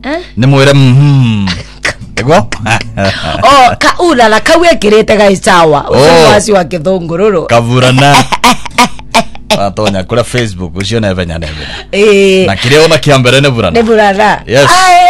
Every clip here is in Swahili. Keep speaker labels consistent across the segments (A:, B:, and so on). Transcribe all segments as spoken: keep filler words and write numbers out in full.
A: Ni mwire mhm. Ego?
B: Oh, ka ula la kawe kirete ga isawa. Usiwasi wa kithungururu.
A: Kavurana. Atonya kula Facebook usione venya nebe.
B: Eh.
A: Na kile ona kiambere ne burana.
B: Ne burana.
A: Yes.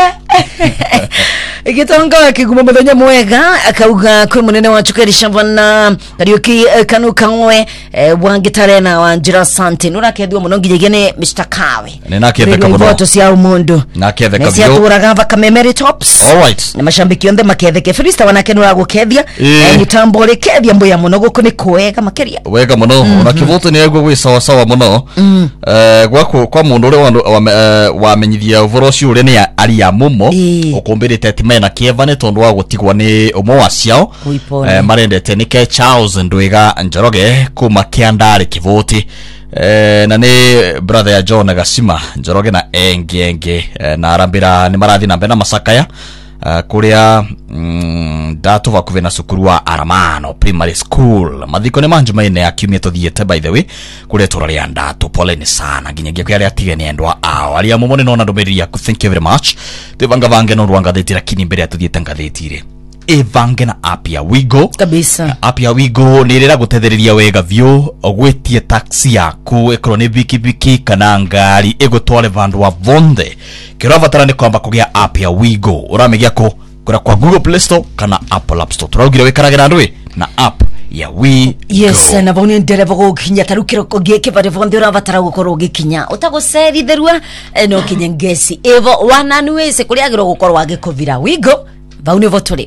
B: Igitonga kigumo muthenya mwega akauga kwi munene wa Chukeri Shavana Kariuki kanu kanwe wangitare na wanjira sante nura kedwa muno ngigene Mister Kawe.
A: Ni naketheka muno.
B: Voto cia umundu.
A: Naketheka
B: bio. Cia turaga vaka memory tops.
A: All right.
B: Na mashambiki onde maketheke Frista wanakenura gukethia. Ni tambore kethia mboya muno guko ni kwega makeria.
A: Wega muno ona kivoto ni egwe gwi sawa sawa muno. Eh gwako kwa mundu uri wamenyithia uvoro cio uri ni ari ya mumo ukumbirite na Kievane tondu wa gutigwa ni umwe wa ciao eh marendete nike Charles Ndwiga Njoroge kuma Kiandari Kivoti eh na ni brother ya John Gasima Njoroge na enge enge eh, na arambira ni marathi na mbena masakaya uh, kuria mm, datu vakuve na sukuru wa Aramano Primary School mathiko ni manju maine ya kiumia tuthiete by the way kuria turari andatu pole ni sana ginyagia kwa atige ni endwa ao alia mumone nona ndomeri ya thank you very much tevanga vange no rwanga theti lakini mbere atuthiete ngathetire evange na apia wigo
B: kabisa
A: apia wigo ni rira gutetheriria wega vyo ogwetie taxi yaku ekro ni biki biki kana ngari egotware vandu wa vonde kiravatara ni kwamba kugia apia wigo uramegia ko kura kwa Google Play Store kana Apple App Store turagira wikaragira ndwe na app ya we
B: yes
A: go.
B: Na boni ndereva go kinya tarukiro ko geke bare vonde uravatara gukoro gikinya utagosethi therua no kinya ngesi evo wananuese kuria giro gukoro wage kovira wigo bauni votore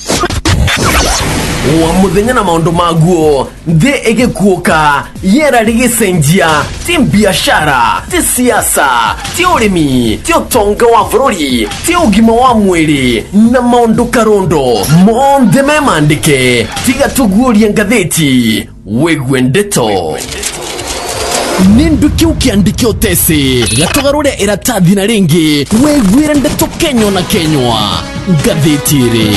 C: wa muthenya na maundu maguo the egekuoka yera rigicenjia ti biashara ti siasa ti urimi ti utonga wa bururi ti ugima wa mwiri na maundu karondo monde memandike tiga tugurie ngatheti wegwe ndeto nindu kiu kiandike otese gatogarure iratathi na ringi wegwire ndeto Kenya na Kenywa ngatheti.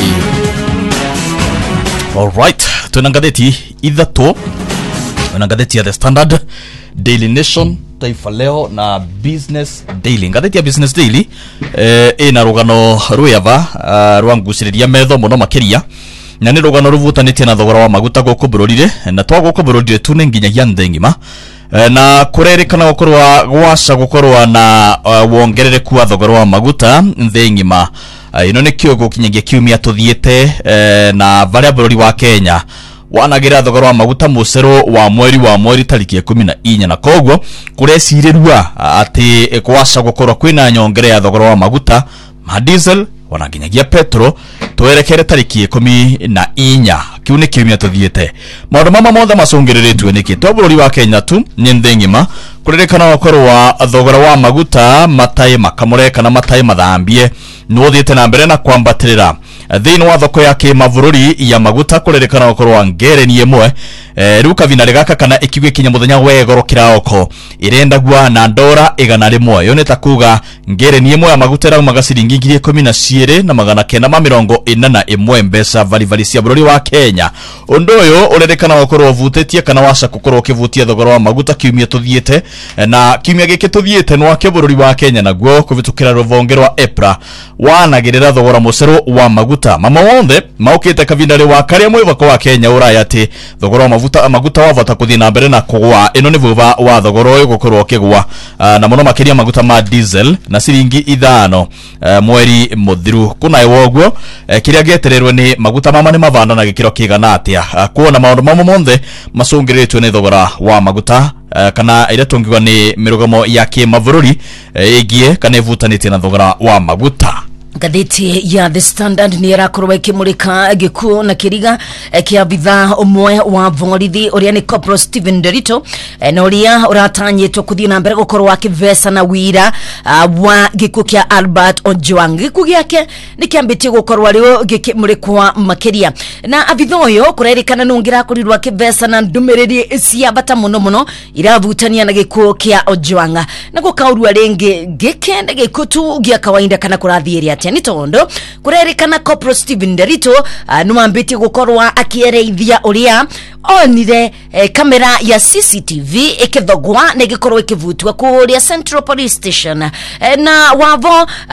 A: All right, tuna ngazeti idhato, tuna ngazeti ya The Standard, Daily Nation, Taifa Leo na Business Daily. Ngazeti ya Business Daily eh ina rugano ruyava uh, rwangusiriria metho muno makiria na ni rugano ruvutanite na thogora wa maguta goko burorire na twago ko burorire tune nginyagia ndengima eh, na kurerekana gukorwa gwasha gukorwa na uh, wongerereku wa thogora wa maguta ndengima. Uh, ino ni kiogo kinyagia kiumia tuthiete uh, na varia bururi wa Kenya wanagira thogora wa maguta musero wa mweri wa mweri tariki ya kumi na inya na kogwo kurecirerua uh, ati kwasha gukorwa kwina nyongere ya thogora wa maguta ma diesel wanaginyagia petro twerekere tariki ya kumi na inya kiu ni kiumia tuthiete maundu mama mothe macungiriritwe niki to bururi wa Kenya tu ni ndengima kurerekana gukorwa thogora wa maguta matai makamure kana matai mathambie no thiete na mbere na kwambatirira thini wa thoko ya kimavururi ya maguta kurerekana gukorwa ngere ni emwe e, ruka vinare gaka kana ikigwe kinya muthenya wegoro kiraoko irenda gwa na ndora igana rimwe yoneta kuga ngere ni emwe ya maguta ra magasiringi ngiri kumi na cierĩ na magana kenda ma mirongo ĩna na ĩmwe mbeca vari vari cia bururi wa Kenya undu uyu urerekana gukorwa vutetie kana washa gukorwa kivutia thogora wa maguta kiumia tuthiete na kiumia giki tuthiete no ake bururi wa Kenya naguo kuvitukira ruvonge rwa Epra wanagirira thogora musero wa maguta mama wonde maukite kavindare wa karia mwivako wa Kenya uraya ati thogora wa maguta maguta wavata kuthi na mbere na kugwa ino ni vuva wa thogora uyu gukorwo kigwa uh, na muno makiria maguta ma diesel na siringi ithano uh, mweri muthiru kuna iwogwo uh, kiria getererwe ni maguta mama ni mavanda na gikiro kigana atia uh, kuona maundu mama monthe macungiritwe ni thogora wa maguta uh, kana ira tungigwa ni mirugamo ya kimavururi uh, igie kana ivutanite na thogora wa maguta.
B: Gatheti ya The Standard ni yarakorwa ikimurika giku na kiriga kia bitha umwe wa vongorithi uria ni Corporal Stephen Derito na uria uratanyitwo kuthii na mbere gukorwa akivesa na wira uh, wa giku kia Albert Ojwang. Giku giake ni kiambitie gukorwa rio gikimurikwa makiria na abitha uyo kurerekana nungira kurirwa akivesa na ndumiriri cia bata muno muno iravutania na giku kia Ojwang na gukaurwa ringi gikende gikutu gia kawaida kana kurathiria ni tondo kurerekana Corporal Stephen Derito uh, numambiti gukorwa akiereithia uria onire eh, kamera ya C C T V ikithogwa na igikorwa ikivutwa kuria Central Police Station eh, na wavo uh,